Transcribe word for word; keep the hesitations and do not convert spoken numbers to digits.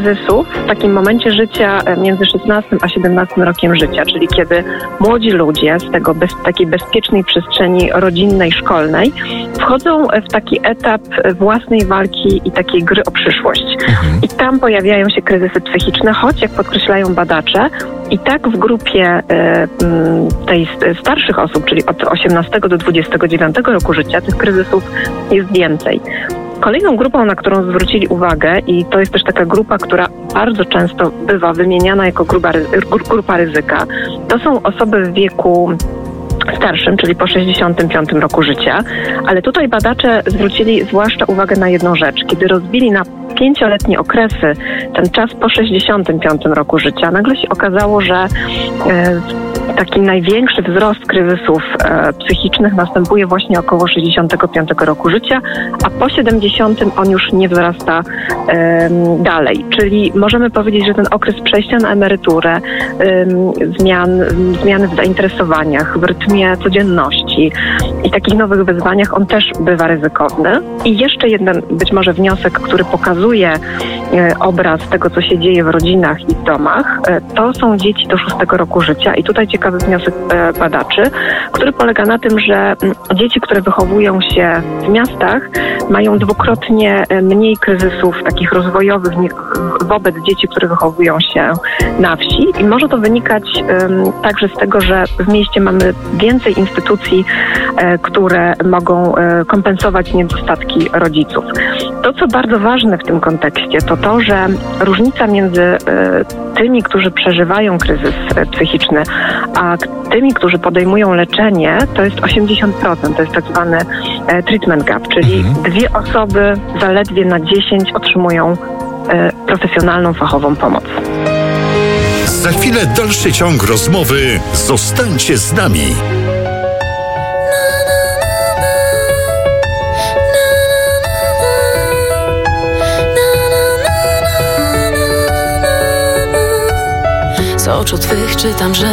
kryzysów w takim momencie życia między szesnastym a siedemnastym rokiem życia, czyli kiedy młodzi ludzie z tego bez, takiej bezpiecznej przestrzeni rodzinnej, szkolnej wchodzą w taki etap własnej walki i takiej gry o przyszłość. Mhm. I tam pojawiają się kryzysy psychiczne, choć jak podkreślają badacze, i tak w grupie y, tej starszych osób, czyli od osiemnastego do dwudziestego dziewiątego roku życia, tych kryzysów jest więcej. Kolejną grupą, na którą zwrócili uwagę, i to jest też taka grupa, która bardzo często bywa wymieniana jako grupa, grupa ryzyka, to są osoby w wieku starszym, czyli po sześćdziesiątym piątym roku życia, ale tutaj badacze zwrócili zwłaszcza uwagę na jedną rzecz. Kiedy rozbili na pięcioletnie okresy ten czas po sześćdziesiątym piątym roku życia, nagle się okazało, że e, taki największy wzrost kryzysów e, psychicznych następuje właśnie około sześćdziesiątego piątego roku życia, a po siedemdziesiątym on już nie wzrasta e, dalej. Czyli możemy powiedzieć, że ten okres przejścia na emeryturę, e, zmian, zmiany w zainteresowaniach, w rytmie codzienności i takich nowych wyzwaniach, on też bywa ryzykowny. I jeszcze jeden być może wniosek, który pokazuje e, obraz tego, co się dzieje w rodzinach i w domach, e, to są dzieci do szóstego roku życia i tutaj ciekawy wniosek e, badaczy, który polega na tym, że m, dzieci, które wychowują się w miastach, mają dwukrotnie mniej kryzysów takich rozwojowych nie, wobec dzieci, które wychowują się na wsi i może to wynikać e, także z tego, że w mieście mamy więcej instytucji, e, które mogą e, kompensować niedostatki rodziców. To, co bardzo ważne w tym kontekście, to to, że różnica między e, tymi, którzy przeżywają kryzys e, psychiczny, a tymi, którzy podejmują leczenie, to jest osiemdziesiąt procent. To jest tak zwany e, treatment gap, czyli mhm. dwie osoby zaledwie na dziesięć otrzymują e, profesjonalną, fachową pomoc. Za chwilę dalszy ciąg rozmowy. Zostańcie z nami. Z oczu twych czytam, że